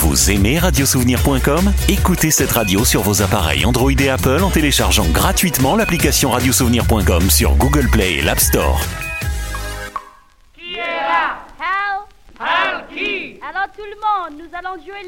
Vous aimez radiosouvenir.com ? Écoutez cette radio sur vos appareils Android et Apple en téléchargeant gratuitement l'application radiosouvenir.com sur Google Play et l'App Store. Qui est là ? Hal. Hal qui ? Alors tout le monde, nous allons jouer